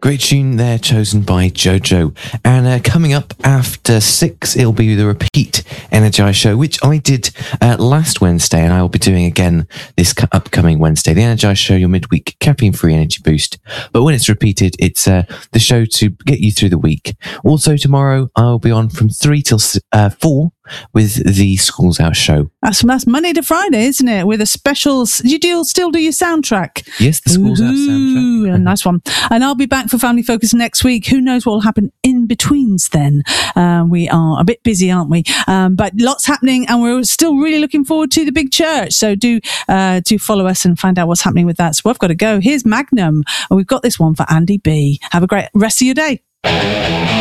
Great tune there, chosen by Jojo. And coming up after 6, it'll be the repeat Energize show, which I did last Wednesday, and I will be doing again this upcoming Wednesday. The Energize show, your midweek caffeine-free energy boost. But when it's repeated, it's the show to get you through the week. Also, tomorrow, I'll be on from 3 till 4 with the Schools Out show. That's Monday to Friday, isn't it? With a special... still do your soundtrack? Yes, the Schools Out soundtrack. A nice one. And I'll be back for Family Focus next week. Who knows what will happen in betweens then? We are a bit busy, aren't we? But lots happening, and we're still really looking forward to the big church. So do follow us and find out what's happening with that. So I've got to go. Here's Magnum, and we've got this one for Andy B. Have a great rest of your day.